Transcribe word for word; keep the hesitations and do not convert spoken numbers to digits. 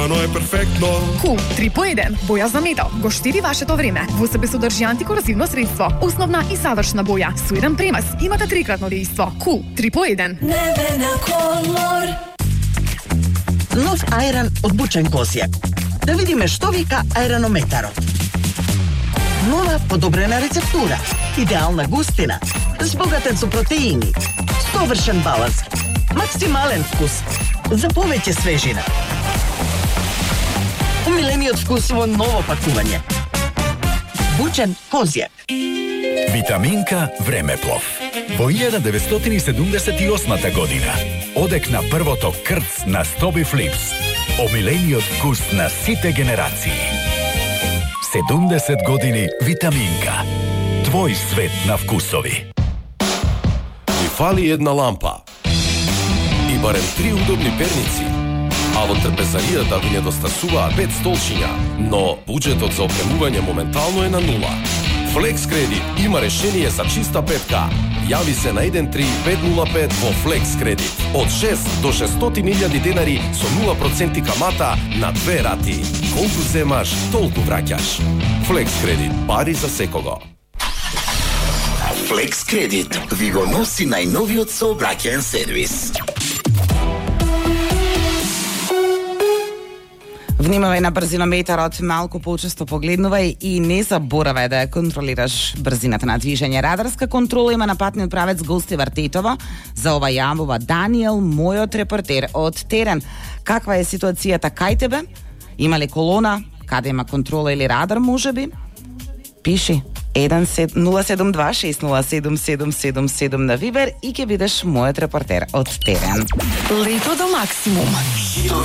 Скапано е перфектно. Кул три по еден, боја за метал, го штиди вашето време. Во себе содржи антикорозивно средство, основна и завршна боја, со еден премас, имате трикратно дејство. Кул три по еден. Небена колор. Нов ајран од Бучен Косјак. Да видиме што вика ајранометарот. Нова подобрена рецептура, идеална густина, збогатен со протеини, совршен баланс, максимален вкус, за повеќе свежина. Умилениот вкус во ново пакување. Бучен Козјак. Витаминка Времеплов. Во илјада деветстотини седумдесет и осма година одекна првото крц на Стоби Флипс. Омилениот вкус на сите генерации. седумдесет години Витаминка. Твој свет на вкусови. Ми фали една лампа. И барем три удобни перници. А во трпезаријата ви недостасуваа пет столчиња, но буџетот за опремување моментално е на нула. Flex Credit има решение за чиста петка. Јави се на еден три пет нула пет во Flex Credit. Од шест до шестстотини илјади денари со нула проценти камата на две рати. Колку земаш, толку враќаш. Flex Credit, пари за секого. Flex Credit ви го носи најновиот сообраќаен сервис. Внимавај на брзинометарот, малку поучесто погледнувај и не заборавај да ја контролираш брзината на движење. Радарска контрола има на патниот правец Гостивар Тетово. За ова јавува Даниел, мојот репортер од терен. Каква е ситуацијата кај тебе? Има ли колона? Каде има контрола или радар можеби? Пиши еден нула седум два шест нула седум седум седум седум на Вибер и ќе бидеш мојот репортер од терен. Лето до максимум.